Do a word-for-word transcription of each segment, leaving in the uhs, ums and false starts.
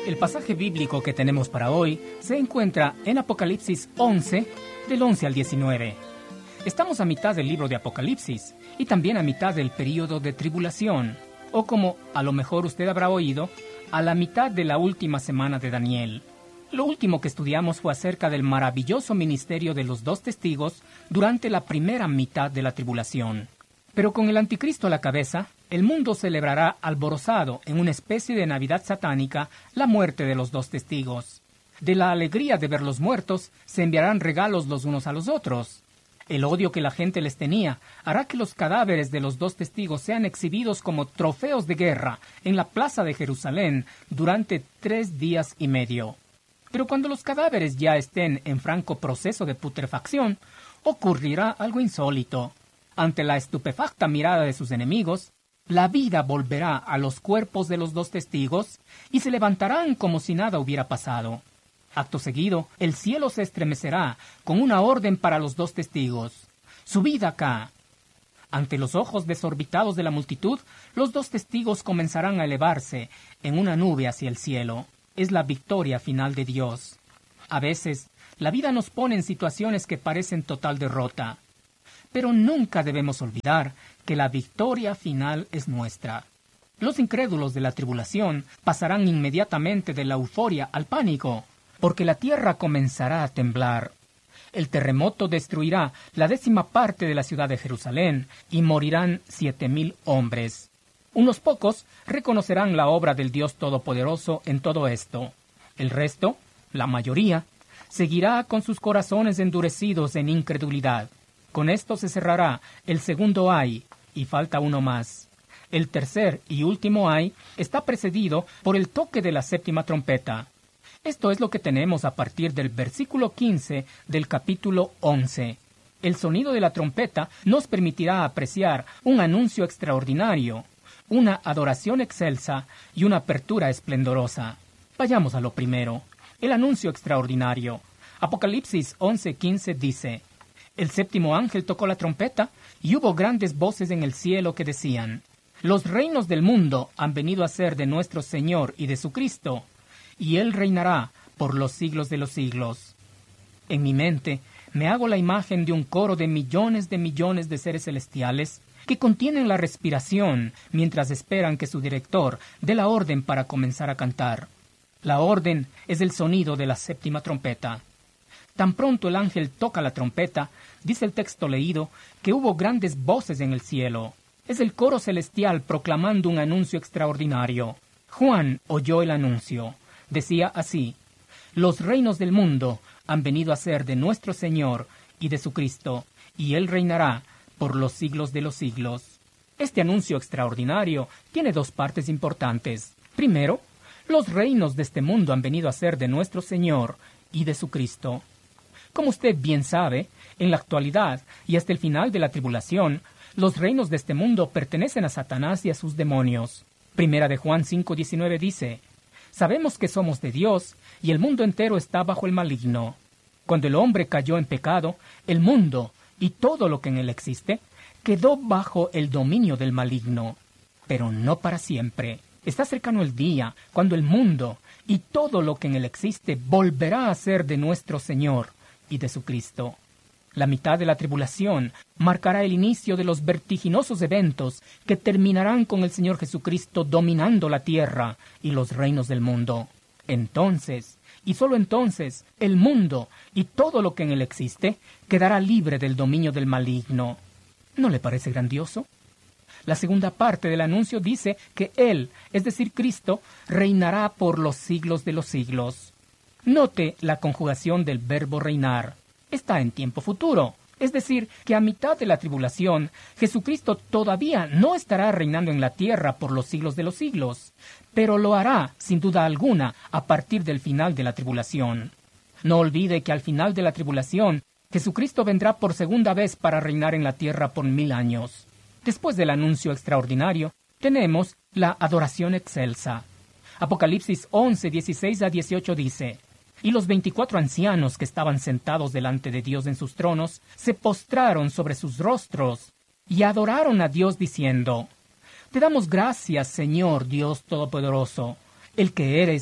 El pasaje bíblico que tenemos para hoy se encuentra en Apocalipsis once, del once al diecinueve. Estamos a mitad del libro de Apocalipsis y también a mitad del período de tribulación, o como a lo mejor usted habrá oído, a la mitad de la última semana de Daniel. Lo último que estudiamos fue acerca del maravilloso ministerio de los dos testigos durante la primera mitad de la tribulación. Pero con el anticristo a la cabeza, el mundo celebrará alborozado en una especie de Navidad satánica la muerte de los dos testigos. De la alegría de ver los muertos, se enviarán regalos los unos a los otros. El odio que la gente les tenía hará que los cadáveres de los dos testigos sean exhibidos como trofeos de guerra en la plaza de Jerusalén durante tres días y medio. Pero cuando los cadáveres ya estén en franco proceso de putrefacción, ocurrirá algo insólito. Ante la estupefacta mirada de sus enemigos, la vida volverá a los cuerpos de los dos testigos y se levantarán como si nada hubiera pasado. Acto seguido, el cielo se estremecerá con una orden para los dos testigos. ¡Subid acá! Ante los ojos desorbitados de la multitud, los dos testigos comenzarán a elevarse en una nube hacia el cielo. Es la victoria final de Dios. A veces, la vida nos pone en situaciones que parecen total derrota. Pero nunca debemos olvidar que la victoria final es nuestra. Los incrédulos de la tribulación pasarán inmediatamente de la euforia al pánico, porque la tierra comenzará a temblar. El terremoto destruirá la décima parte de la ciudad de Jerusalén y morirán siete mil hombres. Unos pocos reconocerán la obra del Dios Todopoderoso en todo esto. El resto, la mayoría, seguirá con sus corazones endurecidos en incredulidad. Con esto se cerrará el segundo ay, y falta uno más. El tercer y último ay está precedido por el toque de la séptima trompeta. Esto es lo que tenemos a partir del versículo quince del capítulo once. El sonido de la trompeta nos permitirá apreciar un anuncio extraordinario, una adoración excelsa y una apertura esplendorosa. Vayamos a lo primero, el anuncio extraordinario. Apocalipsis once quince dice: El séptimo ángel tocó la trompeta, y hubo grandes voces en el cielo que decían: Los reinos del mundo han venido a ser de nuestro Señor y de su Cristo, y Él reinará por los siglos de los siglos. En mi mente me hago la imagen de un coro de millones de millones de seres celestiales que contienen la respiración mientras esperan que su director dé la orden para comenzar a cantar. La orden es el sonido de la séptima trompeta. Tan pronto el ángel toca la trompeta, dice el texto leído, que hubo grandes voces en el cielo. Es el coro celestial proclamando un anuncio extraordinario. Juan oyó el anuncio. Decía así: Los reinos del mundo han venido a ser de nuestro Señor y de su Cristo, y Él reinará por los siglos de los siglos. Este anuncio extraordinario tiene dos partes importantes. Primero, los reinos de este mundo han venido a ser de nuestro Señor y de su Cristo. Como usted bien sabe, en la actualidad y hasta el final de la tribulación, los reinos de este mundo pertenecen a Satanás y a sus demonios. Primera de Juan cinco diecinueve dice: Sabemos que somos de Dios y el mundo entero está bajo el maligno. Cuando el hombre cayó en pecado, el mundo y todo lo que en él existe quedó bajo el dominio del maligno. Pero no para siempre. Está cercano el día cuando el mundo y todo lo que en él existe volverá a ser de nuestro Señor y de su Cristo. La mitad de la tribulación marcará el inicio de los vertiginosos eventos que terminarán con el Señor Jesucristo dominando la tierra y los reinos del mundo. Entonces, y solo entonces, el mundo y todo lo que en él existe quedará libre del dominio del maligno. ¿No le parece grandioso? La segunda parte del anuncio dice que Él, es decir, Cristo, reinará por los siglos de los siglos. Note la conjugación del verbo reinar. Está en tiempo futuro. Es decir, que a mitad de la tribulación, Jesucristo todavía no estará reinando en la tierra por los siglos de los siglos, pero lo hará, sin duda alguna, a partir del final de la tribulación. No olvide que al final de la tribulación, Jesucristo vendrá por segunda vez para reinar en la tierra por mil años. Después del anuncio extraordinario, tenemos la adoración excelsa. Apocalipsis once, dieciséis a dieciocho dice: Y los veinticuatro ancianos que estaban sentados delante de Dios en sus tronos, se postraron sobre sus rostros y adoraron a Dios diciendo: Te damos gracias, Señor Dios Todopoderoso, el que eres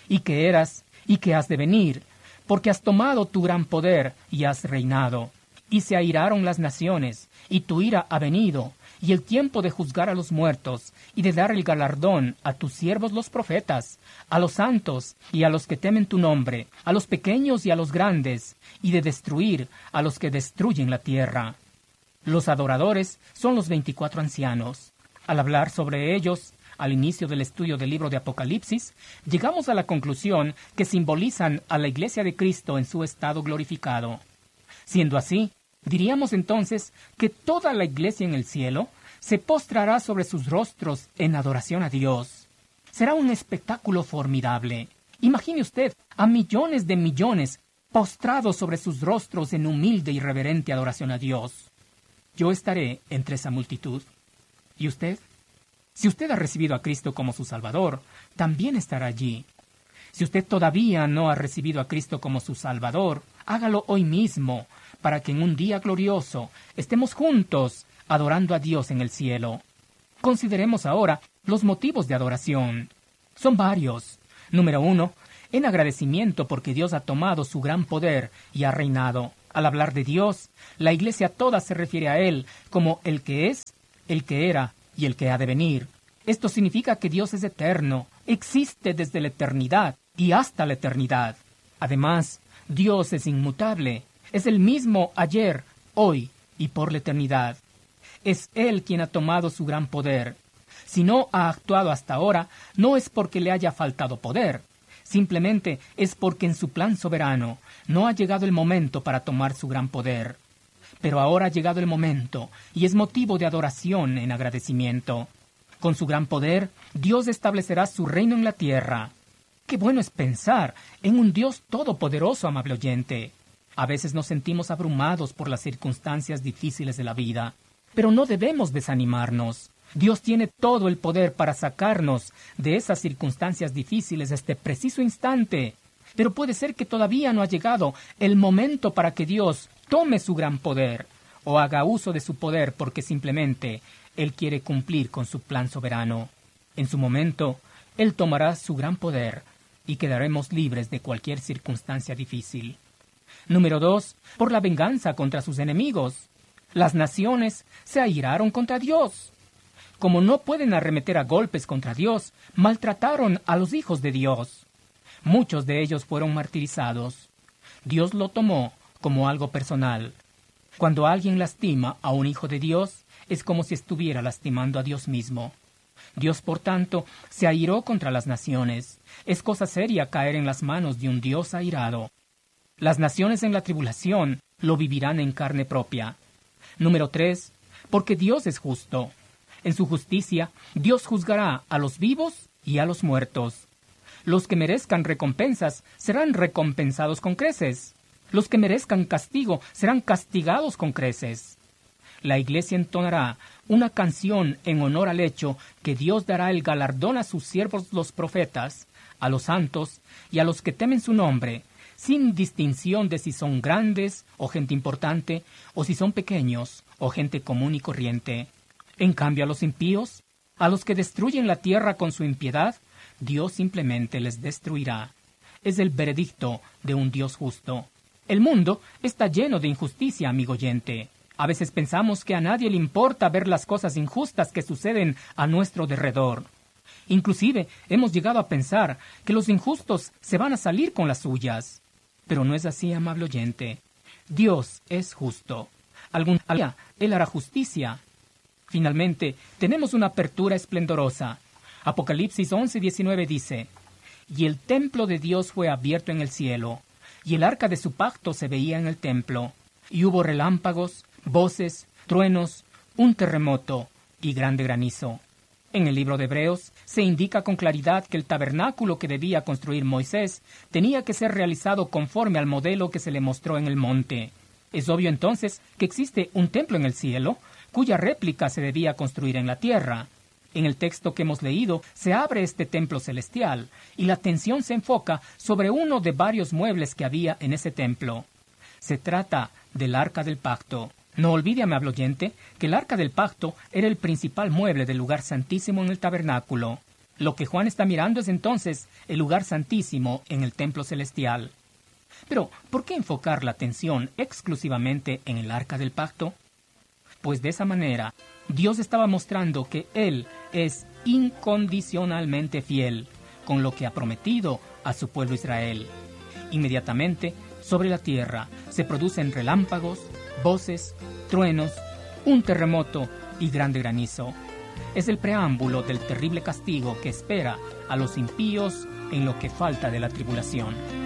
y que eras, y que has de venir, porque has tomado tu gran poder y has reinado. Y se airaron las naciones, y tu ira ha venido, y el tiempo de juzgar a los muertos, y de dar el galardón a tus siervos los profetas, a los santos y a los que temen tu nombre, a los pequeños y a los grandes, y de destruir a los que destruyen la tierra. Los adoradores son los veinticuatro ancianos. Al hablar sobre ellos, al inicio del estudio del libro de Apocalipsis, llegamos a la conclusión que simbolizan a la Iglesia de Cristo en su estado glorificado. Siendo así, diríamos entonces que toda la Iglesia en el cielo se postrará sobre sus rostros en adoración a Dios. Será un espectáculo formidable. Imagine usted a millones de millones postrados sobre sus rostros en humilde y reverente adoración a Dios. Yo estaré entre esa multitud. ¿Y usted? Si usted ha recibido a Cristo como su Salvador, también estará allí. Si usted todavía no ha recibido a Cristo como su Salvador, hágalo hoy mismo, para que en un día glorioso estemos juntos adorando a Dios en el cielo. Consideremos ahora los motivos de adoración. Son varios. Número uno, en agradecimiento porque Dios ha tomado su gran poder y ha reinado. Al hablar de Dios, la Iglesia toda se refiere a Él como el que es, el que era y el que ha de venir. Esto significa que Dios es eterno, existe desde la eternidad y hasta la eternidad. Además, Dios es inmutable, es el mismo ayer, hoy y por la eternidad. Es Él quien ha tomado su gran poder. Si no ha actuado hasta ahora, no es porque le haya faltado poder. Simplemente es porque en su plan soberano no ha llegado el momento para tomar su gran poder. Pero ahora ha llegado el momento, y es motivo de adoración en agradecimiento. Con su gran poder, Dios establecerá su reino en la tierra. Qué bueno es pensar en un Dios todopoderoso, amable oyente. A veces nos sentimos abrumados por las circunstancias difíciles de la vida, pero no debemos desanimarnos. Dios tiene todo el poder para sacarnos de esas circunstancias difíciles este preciso instante. Pero puede ser que todavía no ha llegado el momento para que Dios tome su gran poder o haga uso de su poder porque simplemente Él quiere cumplir con su plan soberano. En su momento, Él tomará su gran poder y quedaremos libres de cualquier circunstancia difícil. Número dos, por la venganza contra sus enemigos. Las naciones se airaron contra Dios. Como no pueden arremeter a golpes contra Dios, maltrataron a los hijos de Dios. Muchos de ellos fueron martirizados. Dios lo tomó como algo personal. Cuando alguien lastima a un hijo de Dios, es como si estuviera lastimando a Dios mismo. Dios, por tanto, se airó contra las naciones. Es cosa seria caer en las manos de un Dios airado. Las naciones en la tribulación lo vivirán en carne propia. Número tres, porque Dios es justo. En su justicia, Dios juzgará a los vivos y a los muertos. Los que merezcan recompensas serán recompensados con creces. Los que merezcan castigo serán castigados con creces. La Iglesia entonará una canción en honor al hecho que Dios dará el galardón a sus siervos los profetas, a los santos y a los que temen su nombre, sin distinción de si son grandes o gente importante, o si son pequeños o gente común y corriente. En cambio, a los impíos, a los que destruyen la tierra con su impiedad, Dios simplemente les destruirá. Es el veredicto de un Dios justo. El mundo está lleno de injusticia, amigo oyente. A veces pensamos que a nadie le importa ver las cosas injustas que suceden a nuestro derredor. Inclusive, hemos llegado a pensar que los injustos se van a salir con las suyas. Pero no es así, amable oyente. Dios es justo. Algún día Él hará justicia. Finalmente, tenemos una apertura esplendorosa. Apocalipsis once diecinueve dice: «Y el templo de Dios fue abierto en el cielo, y el arca de su pacto se veía en el templo, y hubo relámpagos, voces, truenos, un terremoto y grande granizo». En el libro de Hebreos se indica con claridad que el tabernáculo que debía construir Moisés tenía que ser realizado conforme al modelo que se le mostró en el monte. Es obvio entonces que existe un templo en el cielo, cuya réplica se debía construir en la tierra. En el texto que hemos leído se abre este templo celestial, y la atención se enfoca sobre uno de varios muebles que había en ese templo. Se trata del Arca del Pacto. No olvide, amable oyente, que el Arca del Pacto era el principal mueble del lugar santísimo en el tabernáculo. Lo que Juan está mirando es entonces el lugar santísimo en el templo celestial. Pero, ¿por qué enfocar la atención exclusivamente en el arca del pacto? Pues de esa manera, Dios estaba mostrando que Él es incondicionalmente fiel con lo que ha prometido a su pueblo Israel. Inmediatamente, sobre la tierra, se producen relámpagos, voces, truenos, un terremoto y grande granizo. Es el preámbulo del terrible castigo que espera a los impíos en lo que falta de la tribulación.